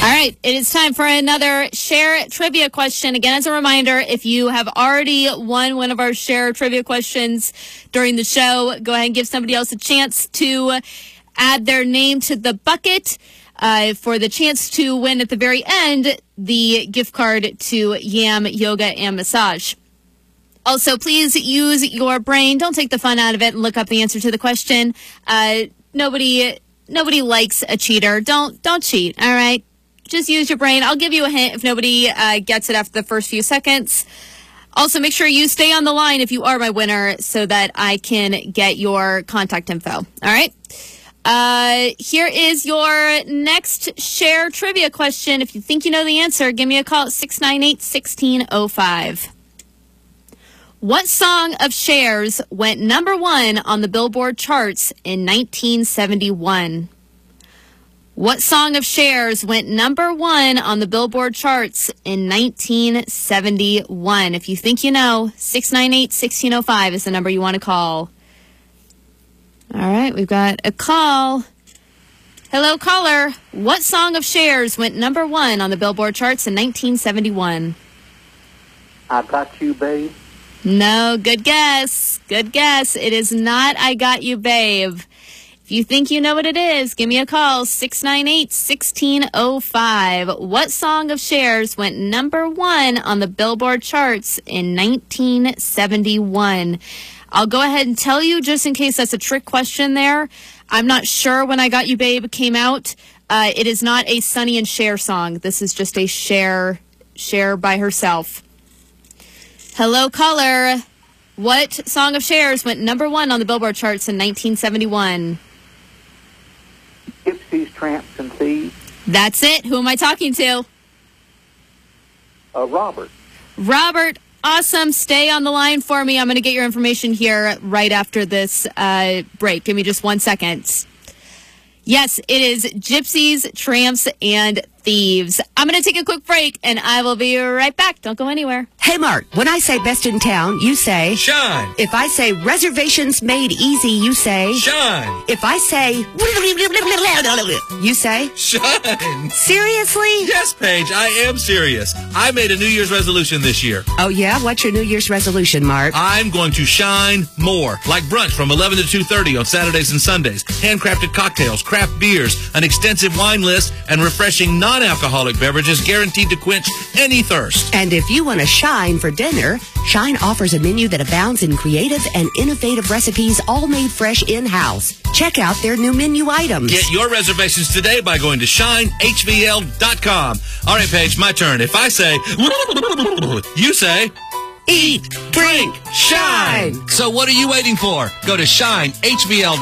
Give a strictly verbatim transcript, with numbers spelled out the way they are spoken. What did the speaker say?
All right, it is time for another Share Trivia question. Again, as a reminder, if you have already won one of our Share Trivia questions during the show, go ahead and give somebody else a chance to add their name to the bucket uh, for the chance to win at the very end the gift card to Yam Yoga and Massage. Also, please use your brain. Don't take the fun out of it and look up the answer to the question. Uh, nobody, nobody likes a cheater. Don't, don't cheat. All right. Just use your brain. I'll give you a hint if nobody uh, gets it after the first few seconds. Also, make sure you stay on the line if you are my winner so that I can get your contact info. All right. Uh, here is your next Share Trivia question. If you think you know the answer, give me a call at six nine eight, one six zero five. What song of Cher's went number one on the Billboard charts in nineteen seventy-one? What song of Cher's went number one on the Billboard charts in nineteen seventy-one? If you think you know, six nine eight, one six zero five is the number you want to call. All right, we've got a call. Hello, caller. What song of Cher's went number one on the Billboard charts in nineteen seventy-one? I Got You, Babe. No, good guess. Good guess. It is not I Got You, Babe. If you think you know what it is, give me a call, six nine eight, one six zero five. What song of Cher's went number one on the Billboard charts in nineteen seventy-one? I'll go ahead and tell you just in case that's a trick question there. I'm not sure when I Got You, Babe came out. Uh, it is not a Sonny and Cher song. This is just a Cher, Cher by herself. Hello, caller. What song of Cher's went number one on the Billboard charts in nineteen seventy-one? Gypsies, Tramps, and Thieves. That's it. Who am I talking to? Uh, Robert. Robert, awesome. Stay on the line for me. I'm going to get your information here right after this uh, break. Give me just one second. Yes, it is Gypsies, Tramps, and Thieves. I'm going to take a quick break, and I will be right back. Don't go anywhere. Hey, Mark, when I say best in town, you say... Shine. If I say reservations made easy, you say... Shine. If I say... You say... Shine. Seriously? Yes, Paige, I am serious. I made a New Year's resolution this year. Oh, yeah? What's your New Year's resolution, Mark? I'm going to shine more. Like brunch from eleven to two thirty on Saturdays and Sundays. Handcrafted cocktails, craft beers, an extensive wine list, and refreshing non-alcoholic beverages guaranteed to quench any thirst. And if you want to shine for dinner, Shine offers a menu that abounds in creative and innovative recipes all made fresh in-house. Check out their new menu items. Get your reservations today by going to shine h v l dot com. All right, Paige, my turn. If I say, you say, Eat, drink, shine. So what are you waiting for? Go to shine h v l